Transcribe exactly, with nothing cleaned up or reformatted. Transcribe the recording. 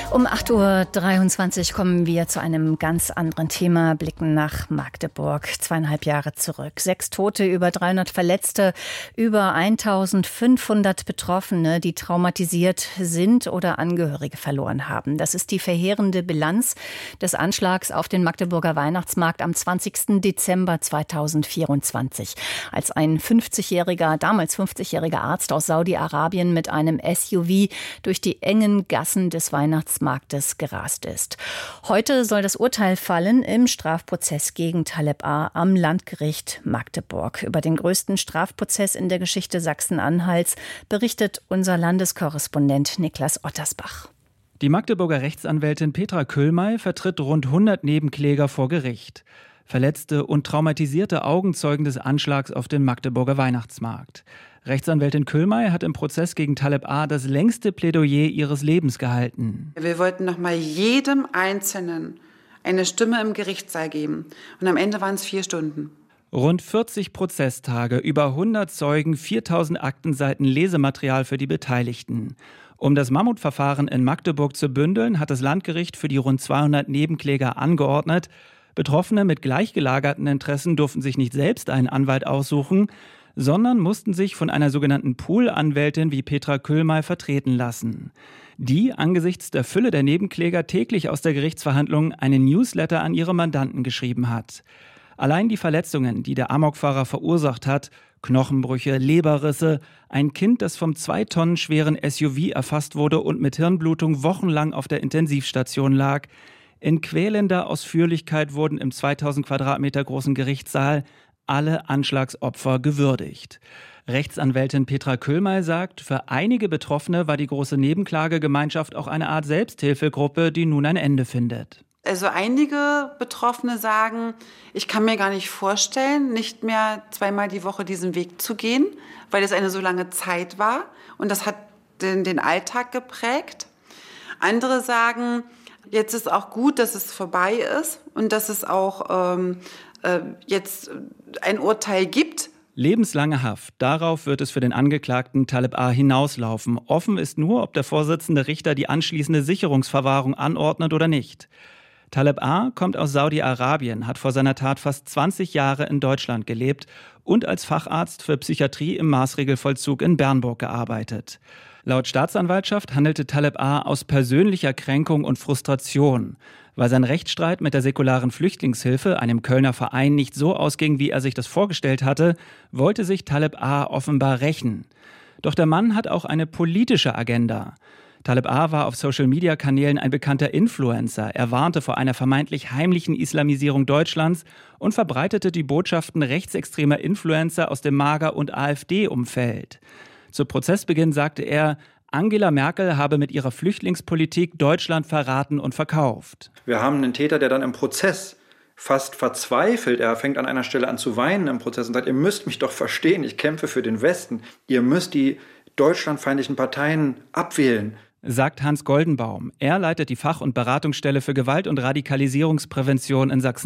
Um acht Uhr dreiundzwanzig kommen wir zu einem ganz anderen Thema, blicken nach Magdeburg, zweieinhalb Jahre zurück. Sechs Tote, über dreihundert Verletzte, über eintausendfünfhundert Betroffene, die traumatisiert sind oder Angehörige verloren haben. Das ist die verheerende Bilanz des Anschlags auf den Magdeburger Weihnachtsmarkt am zwanzigsten Dezember zweitausendvierundzwanzig, als ein fünfzigjähriger, damals fünfzigjähriger Arzt aus Saudi-Arabien mit einem S U V durch die engen Gassen des Weihnachtsmarktes Marktes gerast ist. Heute soll das Urteil fallen im Strafprozess gegen Taleb A. am Landgericht Magdeburg. Über den größten Strafprozess in der Geschichte Sachsen-Anhalts berichtet unser Landeskorrespondent Niklas Ottersbach. Die Magdeburger Rechtsanwältin Petra Köhlmey vertritt rund hundert Nebenkläger vor Gericht. Verletzte und traumatisierte Augenzeugen des Anschlags auf den Magdeburger Weihnachtsmarkt. Rechtsanwältin Köhlmey hat im Prozess gegen Taleb A. das längste Plädoyer ihres Lebens gehalten. Wir wollten noch mal jedem Einzelnen eine Stimme im Gerichtssaal geben. Und am Ende waren es vier Stunden. Rund vierzig Prozesstage, über hundert Zeugen, viertausend Aktenseiten Lesematerial für die Beteiligten. Um das Mammutverfahren in Magdeburg zu bündeln, hat das Landgericht für die rund zweihundert Nebenkläger angeordnet. Betroffene mit gleichgelagerten Interessen durften sich nicht selbst einen Anwalt aussuchen, sondern mussten sich von einer sogenannten Pool-Anwältin wie Petra Köhlmey vertreten lassen, die angesichts der Fülle der Nebenkläger täglich aus der Gerichtsverhandlung einen Newsletter an ihre Mandanten geschrieben hat. Allein die Verletzungen, die der Amokfahrer verursacht hat, Knochenbrüche, Leberrisse, ein Kind, das vom zwei Tonnen schweren S U V erfasst wurde und mit Hirnblutung wochenlang auf der Intensivstation lag. In quälender Ausführlichkeit wurden im zweitausend Quadratmeter großen Gerichtssaal alle Anschlagsopfer gewürdigt. Rechtsanwältin Petra Köhlmey sagt, für einige Betroffene war die große Nebenklagegemeinschaft auch eine Art Selbsthilfegruppe, die nun ein Ende findet. Also einige Betroffene sagen, ich kann mir gar nicht vorstellen, nicht mehr zweimal die Woche diesen Weg zu gehen, weil es eine so lange Zeit war und das hat den, den Alltag geprägt. Andere sagen, jetzt ist auch gut, dass es vorbei ist und dass es auch ähm, äh, jetzt ein Urteil gibt. Lebenslange Haft. Darauf wird es für den Angeklagten Taleb A. hinauslaufen. Offen ist nur, ob der Vorsitzende Richter die anschließende Sicherungsverwahrung anordnet oder nicht. Taleb A. kommt aus Saudi-Arabien, hat vor seiner Tat fast zwanzig Jahre in Deutschland gelebt und als Facharzt für Psychiatrie im Maßregelvollzug in Bernburg gearbeitet. Laut Staatsanwaltschaft handelte Taleb A. aus persönlicher Kränkung und Frustration. Weil sein Rechtsstreit mit der säkularen Flüchtlingshilfe, einem Kölner Verein, nicht so ausging, wie er sich das vorgestellt hatte, wollte sich Taleb A. offenbar rächen. Doch der Mann hat auch eine politische Agenda. Taleb A. war auf Social-Media-Kanälen ein bekannter Influencer. Er warnte vor einer vermeintlich heimlichen Islamisierung Deutschlands und verbreitete die Botschaften rechtsextremer Influencer aus dem Mager- und AfD-Umfeld. Zu Prozessbeginn sagte er, Angela Merkel habe mit ihrer Flüchtlingspolitik Deutschland verraten und verkauft. Wir haben einen Täter, der dann im Prozess fast verzweifelt, er fängt an einer Stelle an zu weinen im Prozess und sagt, ihr müsst mich doch verstehen, ich kämpfe für den Westen, ihr müsst die deutschlandfeindlichen Parteien abwählen. Sagt Hans Goldenbaum. Er leitet die Fach- und Beratungsstelle für Gewalt- und Radikalisierungsprävention in Sachsen.